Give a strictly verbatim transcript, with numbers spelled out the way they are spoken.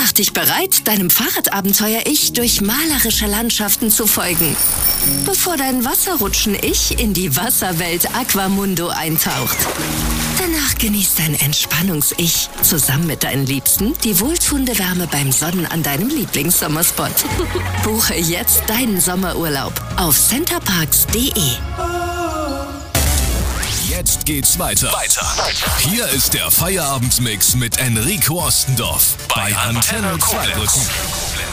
Mach dich bereit, deinem Fahrradabenteuer-Ich durch malerische Landschaften zu folgen, bevor dein Wasserrutschen-Ich in die Wasserwelt Aquamundo eintaucht. Danach genießt dein Entspannungs-Ich zusammen mit deinen Liebsten die wohltuende Wärme beim Sonnen an deinem Lieblingssommerspot. Buche jetzt deinen Sommerurlaub auf centerparks punkt de. Jetzt geht's weiter. weiter. Hier ist der Feierabendmix mit Enrico Ostendorf bei Antenne Zweibrücken.